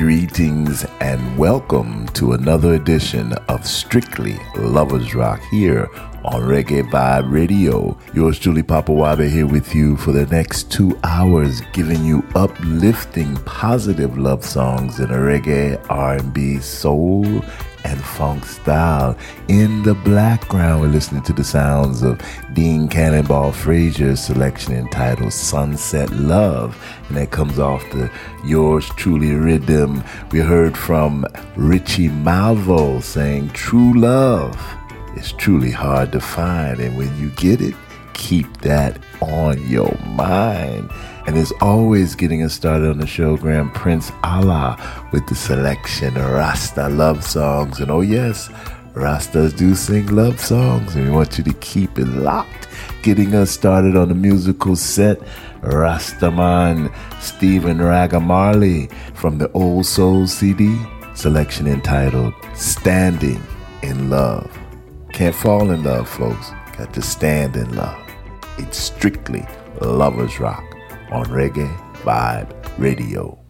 Greetings and welcome to another edition of Strictly Lovers Rock here on Reggae Vibe Radio. Yours truly, Papa Wabe, here with you for the next 2 hours, giving you uplifting, positive love songs in a reggae, R&B, soul, and funk style. In the background, we're listening to the sounds of Dean Cannonball Frazier's selection entitled Sunset Love, and that comes off the Yours Truly rhythm. We heard from Richie Malvo saying true love is truly hard to find, and when you get it, keep that on your mind. And as always, getting us started on the show, Grand Prince Allah with the selection of Rasta love songs. And oh yes, Rastas do sing love songs, and we want you to keep it locked. Getting us started on the musical set, Rastaman Stephen Raga Marley from the Old Soul CD, selection entitled Standing in Love. Can't fall in love, folks. Got to stand in love. It's Strictly Lovers Rock on Reggae Vibe Radio.